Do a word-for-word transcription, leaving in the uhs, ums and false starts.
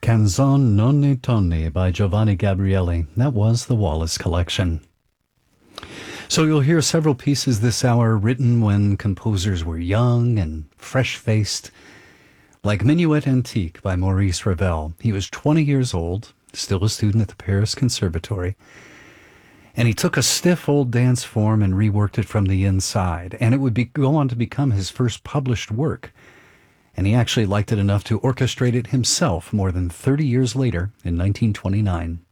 Canzone non tonne by Giovanni Gabrieli. That was the Wallace Collection. So you'll hear several pieces this hour written when composers were young and fresh-faced, like Minuet Antique by Maurice Ravel. He was twenty years old, still a student at the Paris Conservatory, and he took a stiff old dance form and reworked it from the inside, and it would be, go on to become his first published work. And he actually liked it enough to orchestrate it himself more than thirty years later, in nineteen twenty-nine.